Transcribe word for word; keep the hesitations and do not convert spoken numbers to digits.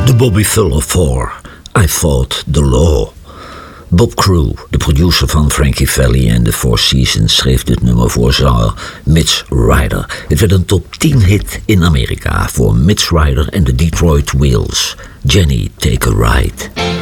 De Bobby Fuller Four, I Fought the Law. Bob Crew, de producer van Frankie Valli en The Four Seasons, schreef dit nummer voor zanger Mitch Ryder. Het werd een top tien hit in Amerika voor Mitch Ryder en de Detroit Wheels. Jenny, Take a Ride.